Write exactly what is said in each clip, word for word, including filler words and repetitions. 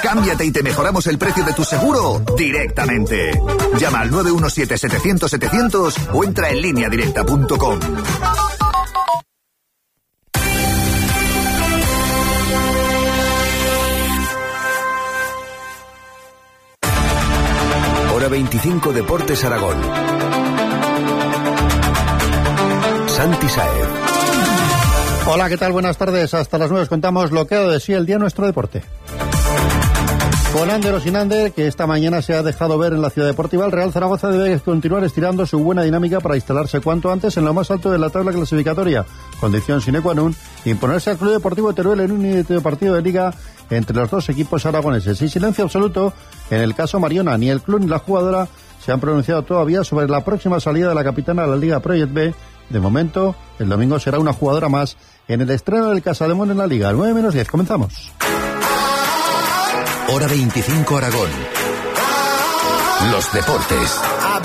Cámbiate y te mejoramos el precio de tu seguro directamente. Llama al nueve uno siete, setecientos, setecientos o entra en línea directa punto com. Hora veinticinco Deportes Aragón. Santi Saez. Hola, ¿qué tal? Buenas tardes. Hasta las nueve os contamos lo que ha dado de sí el día en nuestro deporte. Con Ander o sin Ander, que esta mañana se ha dejado ver en la Ciudad Deportiva, el Real Zaragoza debe continuar estirando su buena dinámica para instalarse cuanto antes en lo más alto de la tabla clasificatoria. Condición sine qua non, imponerse al Club Deportivo Teruel en un inédito partido de liga entre los dos equipos aragoneses. Y silencio absoluto en el caso Mariona. Ni el club ni la jugadora se han pronunciado todavía sobre la próxima salida de la capitana a la Liga Project B. De momento, el domingo será una jugadora más en el estreno del Casademón en la Liga. nueve menos diez, comenzamos. Hora veinticinco Aragón. Los deportes.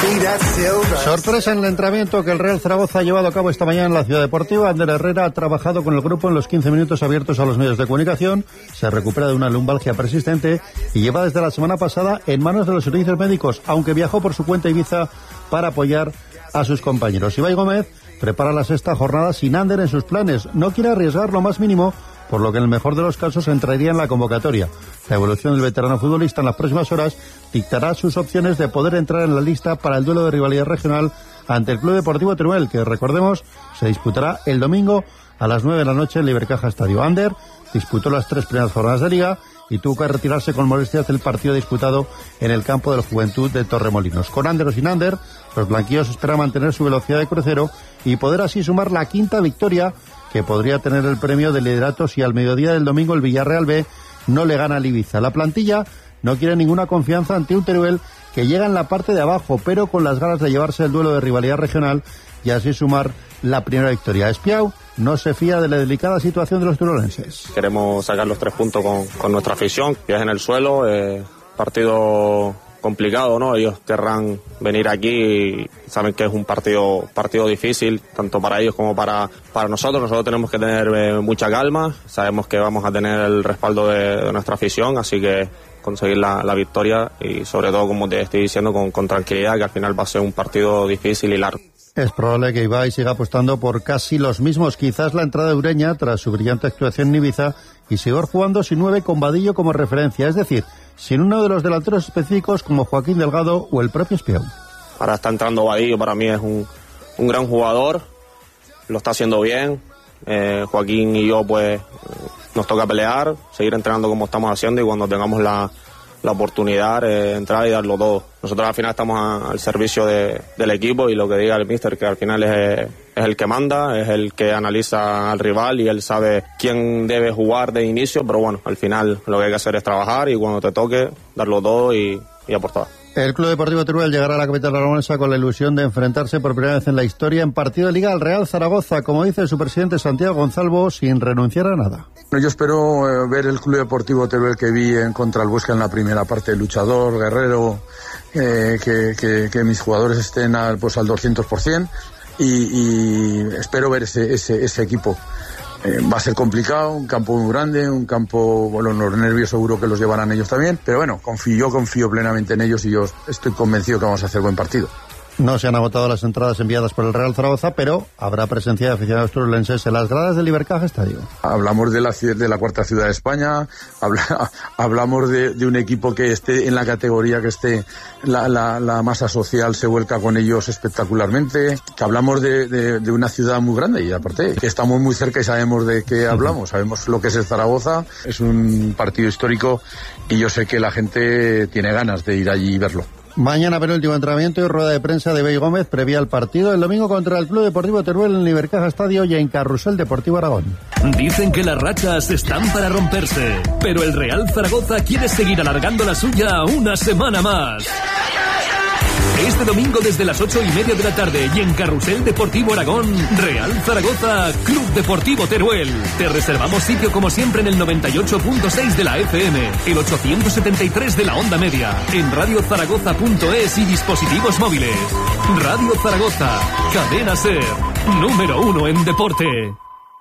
Sorpresa en el entrenamiento que el Real Zaragoza ha llevado a cabo esta mañana en la Ciudad Deportiva. Ander Herrera ha trabajado con el grupo en los quince minutos abiertos a los medios de comunicación. Se recupera de una lumbalgia persistente y lleva desde la semana pasada en manos de los servicios médicos, aunque viajó por su cuenta a Ibiza para apoyar a sus compañeros. Ibai Gómez prepara la sexta jornada sin Ander en sus planes. No quiere arriesgar lo más mínimo, por lo que en el mejor de los casos entraría en la convocatoria. La evolución del veterano futbolista en las próximas horas dictará sus opciones de poder entrar en la lista para el duelo de rivalidad regional ante el Club Deportivo Teruel, que recordemos se disputará el domingo a las nueve de la noche en Libercaja Estadio. Ander disputó las tres primeras jornadas de liga y tuvo que retirarse con molestias del partido disputado en el campo del Juventud de Torremolinos. Con Ander o sin Ander, los blanquillos esperan mantener su velocidad de crucero y poder así sumar la quinta victoria, que podría tener el premio de liderato si al mediodía del domingo el Villarreal B no le gana al Ibiza. La plantilla no quiere ninguna confianza ante un Teruel que llega en la parte de abajo, pero con las ganas de llevarse el duelo de rivalidad regional y así sumar la primera victoria. Espiau no se fía de la delicada situación de los turolenses. Queremos sacar los tres puntos con, con nuestra afición, pies en el suelo, eh, partido complicado, ¿no? Ellos querrán venir aquí y saben que es un partido partido difícil, tanto para ellos como para, para nosotros. Nosotros tenemos que tener eh, mucha calma, sabemos que vamos a tener el respaldo de, de nuestra afición, así que conseguir la, la victoria y sobre todo, como te estoy diciendo, con, con tranquilidad, que al final va a ser un partido difícil y largo. Es probable que Ibai siga apostando por casi los mismos, quizás la entrada de Ureña tras su brillante actuación en Ibiza y seguir jugando sin nueve con Vadillo como referencia, es decir, sin uno de los delanteros específicos como Joaquín Delgado o el propio Espiau. Ahora está entrando Vadillo, para mí es un, un gran jugador, lo está haciendo bien. Eh, Joaquín y yo pues nos toca pelear, seguir entrenando como estamos haciendo y cuando tengamos la, la oportunidad eh, entrar y darlo todo. Nosotros al final estamos a, al servicio de, del equipo y lo que diga el míster, que al final es, es el que manda, es el que analiza al rival y él sabe quién debe jugar de inicio, pero bueno, al final lo que hay que hacer es trabajar y cuando te toque darlo todo y, y aportar. El Club Deportivo Teruel llegará a la capital aragonesa con la ilusión de enfrentarse por primera vez en la historia en partido de liga al Real Zaragoza, como dice su presidente Santiago Gonzalvo, sin renunciar a nada. Yo espero eh, ver el Club Deportivo Teruel que vi en contra el Huesca en la primera parte, luchador, guerrero, eh, que, que, que mis jugadores estén al, pues, al doscientos por ciento y, y espero ver ese, ese, ese equipo. Eh, va a ser complicado, un campo muy grande, un campo, bueno, los nervios seguro que los llevarán ellos también, pero bueno, confío, yo confío plenamente en ellos y yo estoy convencido que vamos a hacer buen partido. No se han agotado las entradas enviadas por el Real Zaragoza, pero habrá presencia de aficionados turolenses en las gradas del Libercaja Estadio. Hablamos de la, de la cuarta ciudad de España, habla, hablamos de, de un equipo que esté en la categoría, que esté la, la, la masa social se vuelca con ellos espectacularmente, que hablamos de, de, de una ciudad muy grande y aparte que estamos muy cerca y sabemos de qué hablamos, sabemos lo que es el Zaragoza, es un partido histórico y yo sé que la gente tiene ganas de ir allí y verlo. Mañana penúltimo entrenamiento y rueda de prensa de Ibai Gómez previa al partido el domingo contra el Club Deportivo Teruel en Libercaja Estadio y en Carrusel Deportivo Aragón. Dicen que las rachas están para romperse, pero el Real Zaragoza quiere seguir alargando la suya una semana más. Este domingo desde las ocho y media de la tarde y en Carrusel Deportivo Aragón, Real Zaragoza, Club Deportivo Teruel. Te reservamos sitio como siempre en el noventa y ocho punto seis de la F M, el ochocientos setenta y tres de la onda media, en radio zaragoza punto es y dispositivos móviles. Radio Zaragoza, cadena SER, número uno en deporte.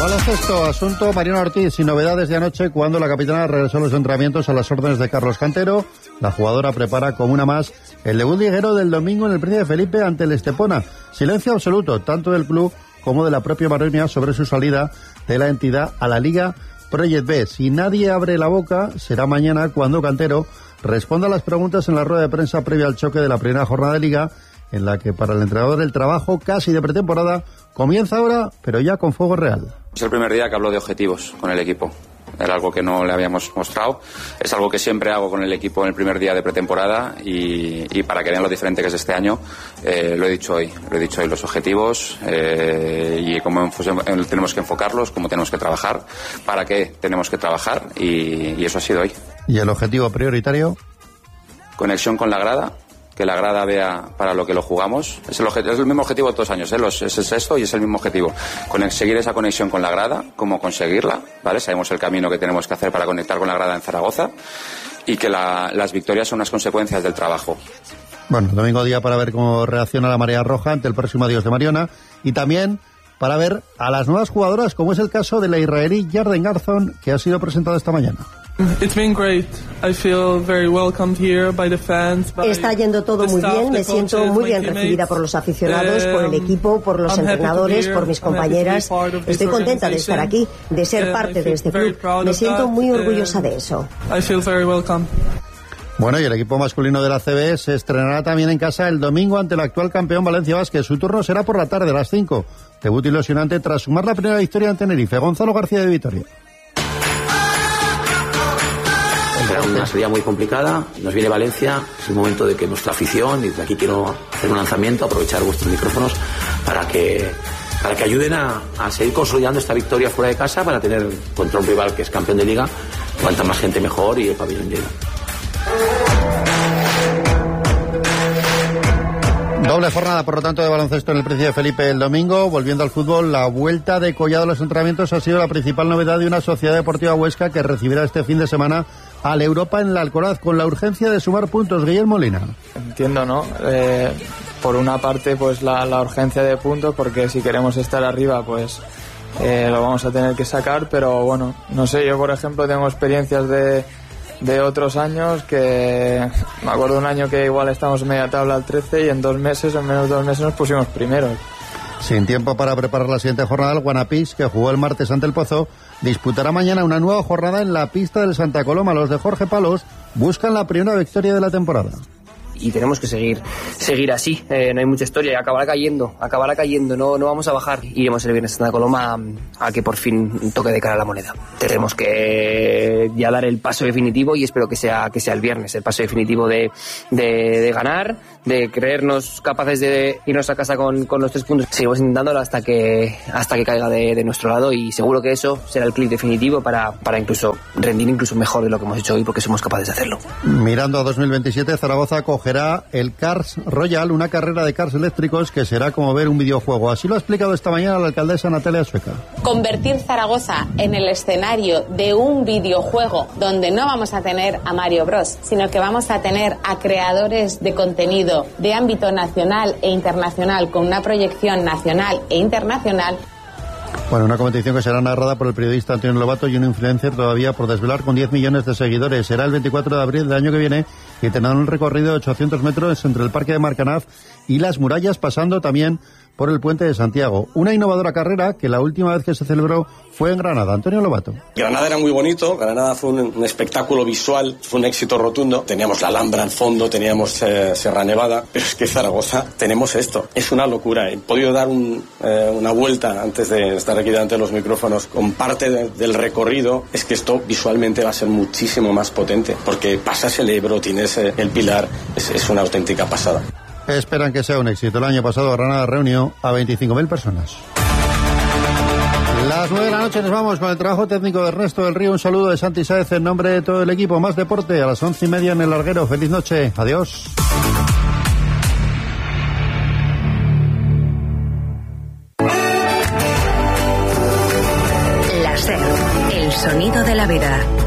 Baloncesto, asunto Mariano Ortiz, sin novedades de anoche cuando la capitana regresó a los entrenamientos a las órdenes de Carlos Cantero. La jugadora prepara como una más el debut liguero del domingo en el Príncipe Felipe ante el Estepona. Silencio absoluto, tanto del club como de la propia Maronia sobre su salida de la entidad a la Liga Project B. Si nadie abre la boca, será mañana cuando Cantero responda a las preguntas en la rueda de prensa previa al choque de la primera jornada de Liga, en la que para el entrenador el trabajo casi de pretemporada comienza ahora, pero ya con fuego real. Es el primer día que hablo de objetivos con el equipo. Era algo que no le habíamos mostrado. Es algo que siempre hago con el equipo en el primer día de pretemporada y, y para que vean lo diferente que es este año, eh, lo he dicho hoy. Lo he dicho hoy, los objetivos eh, y cómo tenemos que enfocarlos, cómo tenemos que trabajar, para qué tenemos que trabajar y, y eso ha sido hoy. ¿Y el objetivo prioritario? Conexión con la grada. Que la grada vea para lo que lo jugamos. Es el, es el mismo objetivo de todos los años, ¿eh? Los, es el sexto y es el mismo objetivo. Conseguir esa conexión con la grada, cómo conseguirla, ¿vale? Sabemos el camino que tenemos que hacer para conectar con la grada en Zaragoza y que la, las victorias son unas consecuencias del trabajo. Bueno, domingo día para ver cómo reacciona la Marea Roja ante el próximo adiós de Mariona y también para ver a las nuevas jugadoras, como es el caso de la israelí Yarden Garzon, que ha sido presentada esta mañana. It's been great. I feel very welcomed here by the fans. By Está yendo todo muy bien, me siento muy bien recibida por los aficionados, por el equipo, por los entrenadores, por mis compañeras. Estoy contenta de estar aquí, de ser parte de este club. Me siento muy orgullosa de eso. I feel very welcome. Bueno, y el equipo masculino de la C B se estrenará también en casa el domingo ante el actual campeón Valencia Basket. Su turno será por la tarde a las cinco. Debut ilusionante tras sumar la primera victoria en Tenerife. Gonzalo García de Vitoria. Será una salida muy complicada, nos viene Valencia, es el momento de que nuestra afición, y desde aquí quiero hacer un lanzamiento, aprovechar vuestros micrófonos para que para que ayuden a, a seguir consolidando esta victoria fuera de casa, para tener contra un rival que es campeón de Liga, cuanta más gente mejor y el pabellón lleno. Doble jornada, por lo tanto, de baloncesto en el Príncipe Felipe el domingo. Volviendo al fútbol, la vuelta de Collado a los entrenamientos ha sido la principal novedad de una Sociedad Deportiva Huesca que recibirá este fin de semana al Europa en la Alcoraz, con la urgencia de sumar puntos. Guillermo Molina. Entiendo, ¿no? Eh, por una parte, pues la, la urgencia de puntos, porque si queremos estar arriba, pues eh, lo vamos a tener que sacar, pero bueno, no sé, yo por ejemplo tengo experiencias de... de otros años que me acuerdo un año que igual estábamos en media tabla al trece y en dos meses, en menos de dos meses nos pusimos primeros. Sin tiempo para preparar la siguiente jornada, el Guanapís, que jugó el martes ante el Pozo, disputará mañana una nueva jornada en la pista del Santa Coloma. Los de Jorge Palos buscan la primera victoria de la temporada. Y tenemos que seguir seguir así, eh, no hay mucha historia, acabará cayendo, acabará cayendo, no, no vamos a bajar. Iremos el viernes a Santa Coloma a, a que por fin toque de cara a la moneda. Tenemos que ya dar el paso definitivo y espero que sea que sea el viernes, el paso definitivo de, de, de ganar, de creernos capaces de irnos a casa con, con los tres puntos. Seguimos intentándolo hasta que hasta que caiga de, de nuestro lado y seguro que eso será el clic definitivo para, para incluso rendir incluso mejor de lo que hemos hecho hoy, porque somos capaces de hacerlo. Mirando a dos mil veintisiete, Zaragoza cogerá el Cars Royal, una carrera de cars eléctricos que será como ver un videojuego. Así lo ha explicado esta mañana la alcaldesa Natalia Sueca. Convertir Zaragoza en el escenario de un videojuego donde no vamos a tener a Mario Bros, sino que vamos a tener a creadores de contenido de ámbito nacional e internacional, con una proyección nacional e internacional. Bueno, una competición que será narrada por el periodista Antonio Lobato y un influencer todavía por desvelar con diez millones de seguidores. Será el veinticuatro de abril del año que viene y tendrán un recorrido de ochocientos metros entre el Parque de Marcanaz y las murallas, pasando también por el Puente de Santiago. Una innovadora carrera que la última vez que se celebró fue en Granada. Antonio Lobato. Granada era muy bonito, Granada fue un, un espectáculo visual, fue un éxito rotundo. Teníamos la Alhambra al fondo, teníamos eh, Sierra Nevada, pero es que Zaragoza tenemos esto. Es una locura. He podido dar un, eh, una vuelta antes de estar aquí delante de los micrófonos con parte de, del recorrido. Es que esto visualmente va a ser muchísimo más potente, porque pasas el Ebro, tienes eh, el Pilar, es, es una auténtica pasada. Esperan que sea un éxito. El año pasado Granada reunió a veinticinco mil personas. Las nueve de la noche nos vamos con el trabajo técnico de Ernesto del Río. Un saludo de Santi Sáez en nombre de todo el equipo. Más deporte a las once y media en el Larguero. Feliz noche. Adiós. La SER, el sonido de la vida.